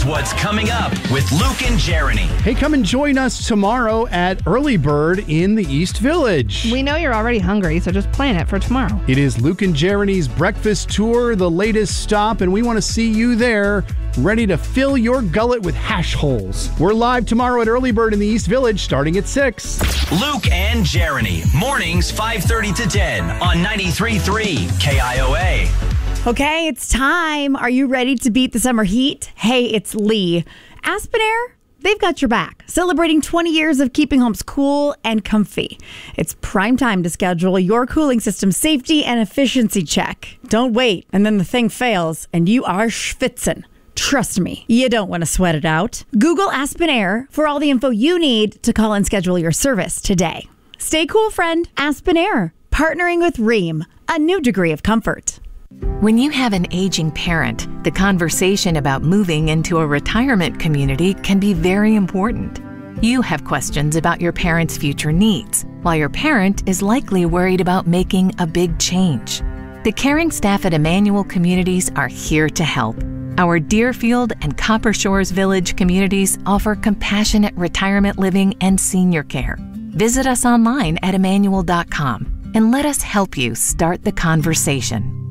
Here's what's coming up with Luke and Jeremy. Hey, come and join us tomorrow at Early Bird in the East Village. We know you're already hungry, so just plan it for tomorrow. It is Luke and Jeremy's breakfast tour, the latest stop, and we want to see you there, ready to fill your gullet with hash holes. We're live tomorrow at Early Bird in the East Village, starting at 6. Luke and Jeremy, mornings 5:30 to 10 on 93.3 KIOA. Okay, it's time. Are you ready to beat the summer heat? Hey, it's Lee. Aspen Air, they've got your back, celebrating 20 years of keeping homes cool and comfy. It's prime time to schedule your cooling system safety and efficiency check. Don't wait, and then the thing fails, and you are schwitzen. Trust me, you don't want to sweat it out. Google Aspen Air for all the info you need to call and schedule your service today. Stay cool, friend. Aspen Air, partnering with Rheem, a new degree of comfort. When you have an aging parent, the conversation about moving into a retirement community can be very important. You have questions about your parent's future needs, while your parent is likely worried about making a big change. The caring staff at Emmanuel Communities are here to help. Our Deerfield and Copper Shores Village communities offer compassionate retirement living and senior care. Visit us online at emmanuel.com and let us help you start the conversation.